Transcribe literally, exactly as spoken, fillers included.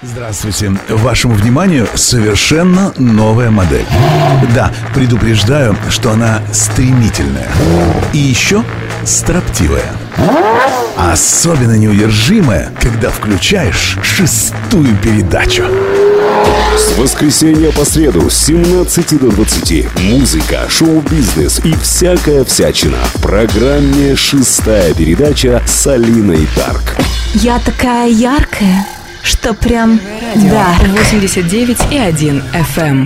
Здравствуйте. Вашему вниманию совершенно новая модель. Да, предупреждаю, что она стремительная. И еще строптивая. Особенно неудержимая, когда включаешь шестую передачу. С воскресенья по среду с семнадцати до двадцати музыка, шоу-бизнес и всякая всячина в программе «Шестая передача» с Алиной Дарк. Я такая яркая, что прям... Да. восемьдесят девять и один эф эм.